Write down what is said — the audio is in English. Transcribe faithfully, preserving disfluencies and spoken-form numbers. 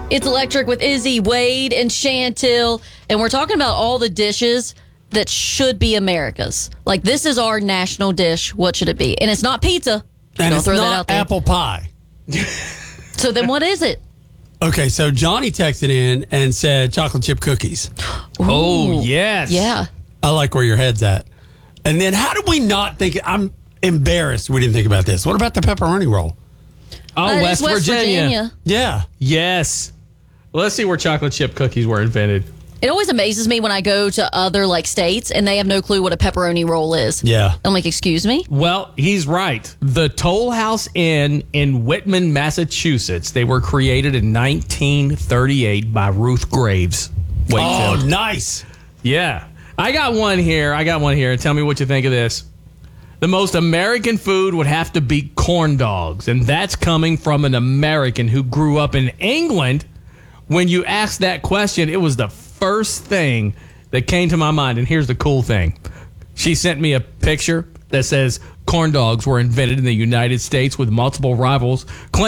It's Electric with Izzy, Wade, and Chantil. And we're talking about all the dishes that should be America's. Like, this is our national dish. What should it be? And it's not pizza. And Don't it's throw that not out there. apple pie. So then what is it? Okay, so Johnny texted in and said chocolate chip cookies. Oh, yes. Yeah. I like where your head's at. And then how did we not think? I'm embarrassed we didn't think about this. What about the pepperoni roll? Oh, That is West, West Virginia. Virginia. Yeah. Yes. Well, let's see where chocolate chip cookies were invented. It always amazes me when I go to other like states and they have no clue what a pepperoni roll is. Yeah. I'm like, excuse me? Well, he's right. The Toll House Inn in Whitman, Massachusetts. They were created in nineteen thirty-eight by Ruth Graves. Oh, Wakefield. nice. Yeah. I got one here. I got one here. Tell me what you think of this. The most American food would have to be corn dogs, and that's coming from an American who grew up in England. When you asked that question, it was the first thing that came to my mind. And here's the cool thing. She sent me a picture that says corn dogs were invented in the United States with multiple rivals.